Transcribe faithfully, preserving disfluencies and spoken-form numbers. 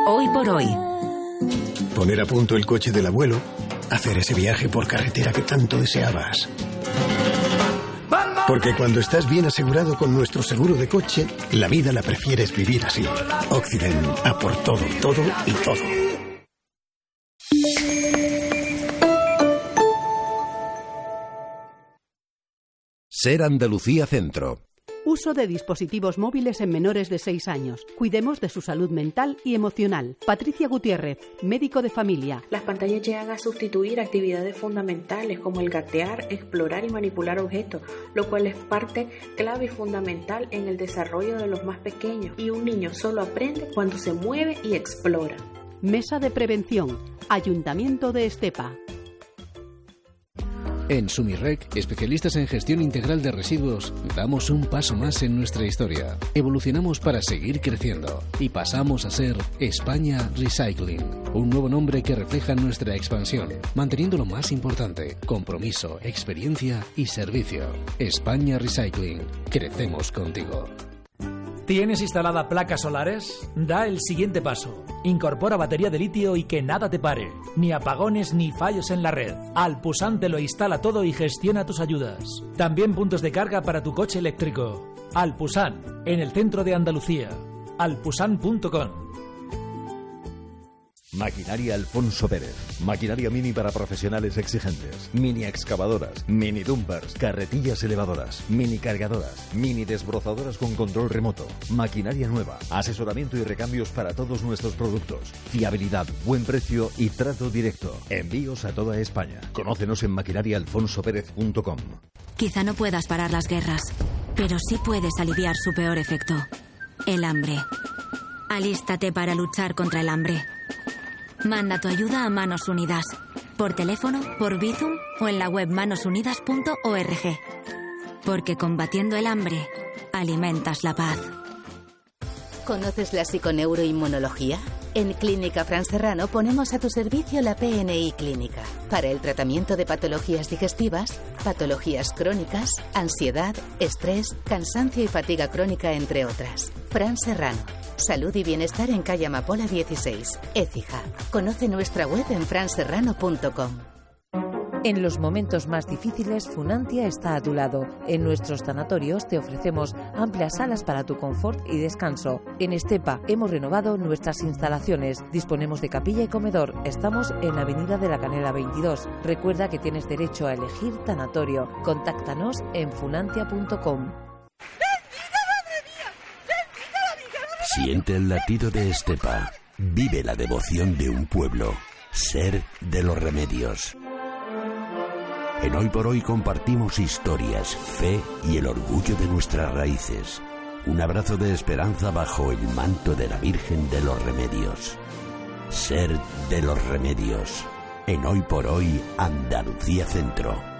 Hoy por hoy. Poner a punto el coche del abuelo, hacer ese viaje por carretera que tanto deseabas. Porque cuando estás bien asegurado con nuestro seguro de coche, la vida la prefieres vivir así. Occident, a por todo, todo y todo. Ser Andalucía Centro. Uso de dispositivos móviles en menores de seis años. Cuidemos de su salud mental y emocional. Patricia Gutiérrez, médico de familia. Las pantallas llegan a sustituir actividades fundamentales como el gatear, explorar y manipular objetos, lo cual es parte clave y fundamental en el desarrollo de los más pequeños. Y un niño solo aprende cuando se mueve y explora. Mesa de Prevención. Ayuntamiento de Estepa. En Sumirrec, especialistas en gestión integral de residuos, damos un paso más en nuestra historia. Evolucionamos para seguir creciendo y pasamos a ser España Recycling, un nuevo nombre que refleja nuestra expansión, manteniendo lo más importante: compromiso, experiencia y servicio. España Recycling, crecemos contigo. ¿Tienes instalada placas solares? Da el siguiente paso. Incorpora batería de litio y que nada te pare. Ni apagones ni fallos en la red. Alpusan te lo instala todo y gestiona tus ayudas. También puntos de carga para tu coche eléctrico. Alpusan, en el centro de Andalucía. alpusan punto com. Maquinaria Alfonso Pérez. Maquinaria mini para profesionales exigentes. Mini excavadoras, mini dumpers, carretillas elevadoras, mini cargadoras, mini desbrozadoras con control remoto. Maquinaria nueva. Asesoramiento y recambios para todos nuestros productos. Fiabilidad, buen precio y trato directo. Envíos a toda España. Conócenos en maquinaria alfonso pérez punto com. Quizá no puedas parar las guerras, pero sí puedes aliviar su peor efecto: el hambre. Alístate para luchar contra el hambre. Manda tu ayuda a Manos Unidas, por teléfono, por Bizum o en la web manos unidas punto org. Porque combatiendo el hambre, alimentas la paz. ¿Conoces la psiconeuroinmunología? En Clínica Fran Serrano ponemos a tu servicio la P N I Clínica para el tratamiento de patologías digestivas, patologías crónicas, ansiedad, estrés, cansancio y fatiga crónica, entre otras. Fran Serrano. Salud y bienestar en calle Amapola dieciséis, Écija. Conoce nuestra web en fran serrano punto com. En los momentos más difíciles, Funantia está a tu lado. En nuestros tanatorios te ofrecemos amplias salas para tu confort y descanso. En Estepa hemos renovado nuestras instalaciones. Disponemos de capilla y comedor. Estamos en Avenida de la Canela veintidós. Recuerda que tienes derecho a elegir tanatorio. Contáctanos en funantia punto com. Siente el latido de Estepa. Vive la devoción de un pueblo. Ser de los Remedios. En Hoy por Hoy compartimos historias, fe y el orgullo de nuestras raíces. Un abrazo de esperanza bajo el manto de la Virgen de los Remedios. Ser de los Remedios. En Hoy por Hoy, Andalucía Centro.